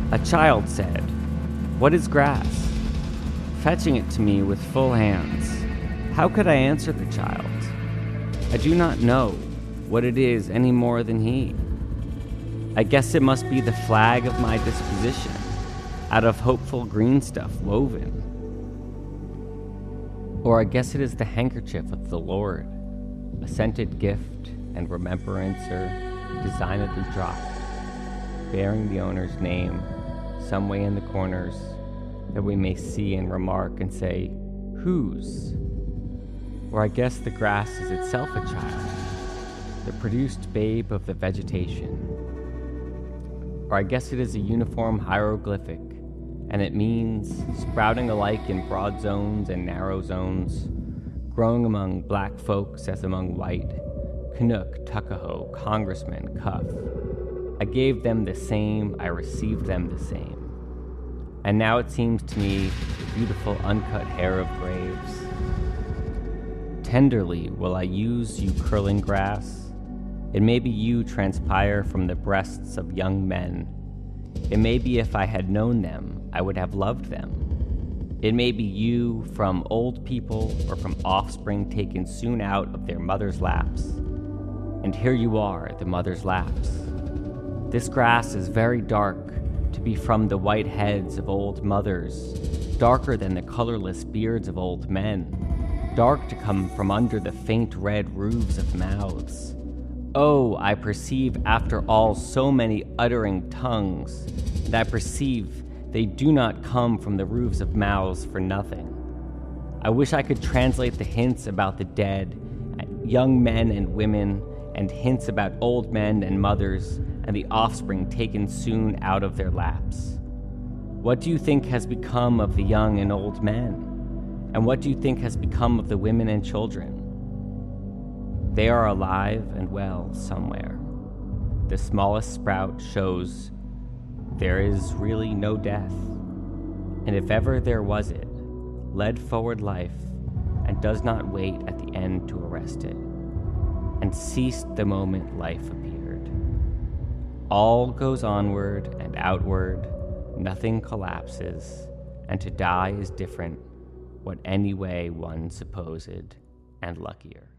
A child said, "What is grass?" fetching it to me with full hands. How could I answer the child? I do not know what it is any more than he. I guess it must be the flag of my disposition, out of hopeful green stuff woven. Or I guess it is the handkerchief of the Lord, a scented gift and remembrancer designedly dropped, bearing the owner's name some way in the corners, that we may see and remark and say, "Whose?" Or I guess the grass is itself a child, the produced babe of the vegetation. Or I guess it is a uniform hieroglyphic, and it means sprouting alike in broad zones and narrow zones, growing among black folks as among white, Canuck, Tuckahoe, Congressman, Cuff. I gave them the same, I received them the same. And now it seems to me the beautiful uncut hair of graves. Tenderly will I use you curling grass. It may be you transpire from the breasts of young men. It may be if I had known them, I would have loved them. It may be you from old people or from offspring taken soon out of their mother's laps. And here you are, the mother's laps. This grass is very dark, to be from the white heads of old mothers, darker than the colorless beards of old men, dark to come from under the faint red roofs of mouths. Oh, I perceive after all so many uttering tongues, and I perceive they do not come from the roofs of mouths for nothing. I wish I could translate the hints about the dead, young men and women, and hints about old men and mothers, and the offspring taken soon out of their laps. What do you think has become of the young and old men? And what do you think has become of the women and children? They are alive and well somewhere. The smallest sprout shows there is really no death, and if ever there was it, led forward life, and does not wait at the end to arrest it, and ceased the moment life appeared. All goes onward and outward, nothing collapses, and to die is different, what any way one supposed, and luckier.